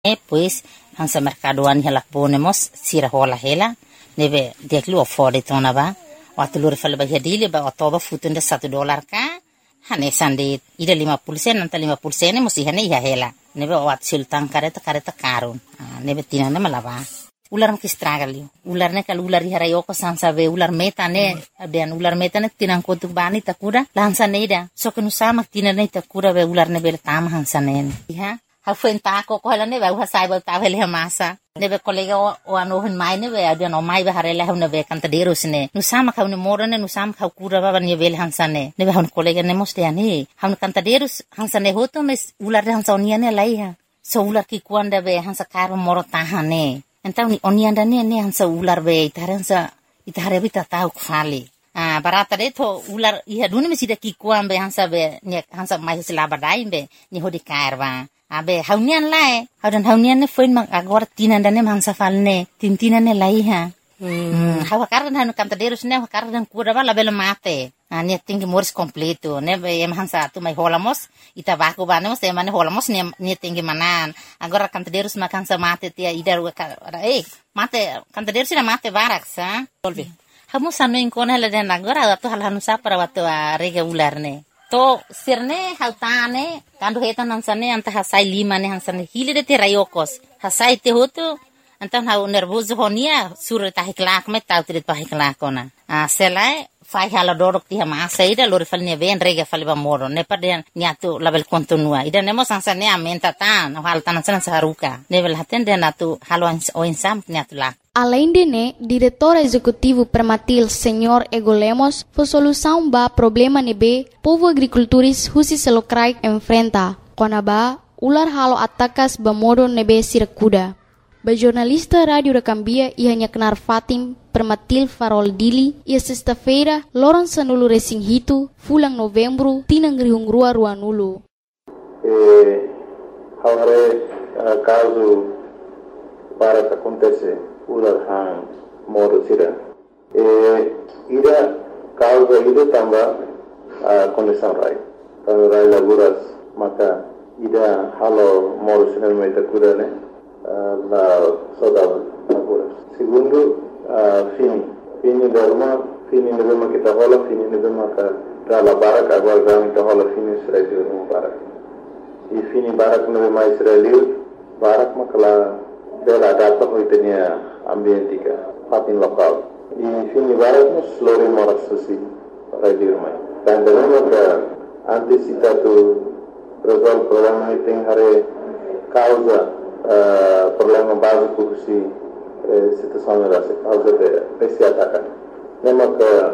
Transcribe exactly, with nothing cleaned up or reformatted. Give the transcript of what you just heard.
E pues hansa mercadoan hela ponemos sira hola hela nebe deklu afford tona ba waktu lur fal ba hadili ba todo futunda satu dolar ka hane sande ida lima puluh sen nanta lima puluh sen musi hane ya hela nebe wat sultan kareta kareta karun nebe tinana malaba ular kistragali ular ne kal ular harayo ko sansa be ular meta ne den ular meta ne tinang ko tu bani takura lansa neida so kenu sama tinana takura be ular ne bel tam hansa ne ha ha fuenta ko ko ne ba ha sai ba ta vele masa ne be kolega o ano hin mai ne be adan o mai ba harela hu ne be kan taderos ne nu sama ka ne mora ne nu sama ka kura ba ne bel hansa ne ne be hun kolega ne moste ani han kan taderos hansa ne hoto mes ular hansa onia ne lai ha so ular ki kuanda be hansa karo moro tahane então ni onianda ne ne hansa ular be itaransa itare bita tau kfali ah barata de to ular iha dune me sida ki kuambe hansa be ne hansa mai sila badai be ni hodi karwa abe haunian lai haudan haunian ne foin mang agora tinan dane mangsa falne tintinan ne lai ha hmm hawa kardan hanu kanta derus ne kardan kura bala bela mate ani tingi mors completo ne be em hansa tu mai holamos ita baku banemos te mane holamos ne ne tingi manan agora kanta derus makansa mate tia idar eh mate kanta derus na mate barak sa solve hamu sanu inkona la den agora tu hal hanu sa para watu rega ularne to sirne hautane kandu hetan hansane anta hasai lima ne hansane hilide te rayokos hasai te hotu anta hau nervoso honia sur ta hiklak me tau trit pa hiklakona a selai fai hala dorok ti ma saida lor falne ven rega falba moro ne paden niatu label kontinua ida nemo hansane amenta tan hal tan hansane saruka level haten den atu halo o insam niatu la. Além de né, diretor executivo Permatil, senhor Ego Lemos, foi solução ba problema nebe povo agricultores husi selokrai enfrenta. Konaba ular halo atakas ba modo nebe sirakuda. Ba jornalista rádio Recambia ia hanya kenar Fatim Permatil Farol Dili ia sexta-feira loran sanulu resing hitu fulang novembro tinang rihung rua rua nulu. Eh, haware uh, caso para que acontece ular hang modo sira eh ida causa ida tamba uh, condição rai tamba rai laburas maka ida halo modo sira mai takura ne uh, la soda laburas segundo uh, fini fini derma fini derma kita hola fini derma ka dala barak agora gam kita hola fini sira derma barak e fini barak no mais sira liu barak makala dela data hoitenia ambientika fatin lokal e fini barat nos lori moras sosi radio mai dan dela ka anticipado resolve problema tem hare causa uh, problema básico si eh, situação era se causa de esse ataque nema ka